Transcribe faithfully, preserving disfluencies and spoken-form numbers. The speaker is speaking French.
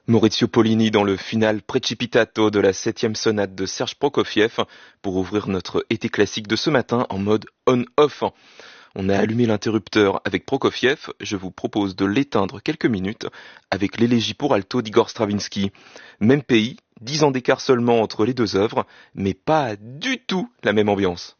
Maurizio Pollini dans le final Precipitato de la septième sonate de Serge Prokofiev pour ouvrir notre été classique de ce matin en mode on-off. On a allumé l'interrupteur avec Prokofiev, je vous propose de l'éteindre quelques minutes avec l'élégie pour alto d'Igor Stravinsky. Même pays, dix ans d'écart seulement entre les deux œuvres, mais pas du tout la même ambiance.